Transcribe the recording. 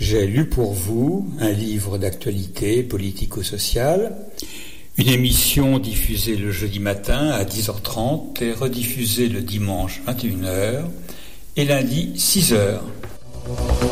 j'ai lu pour vous un livre d'actualité politico-sociale, une émission diffusée le jeudi matin à 10h30 et rediffusée le dimanche 21h et lundi 6h.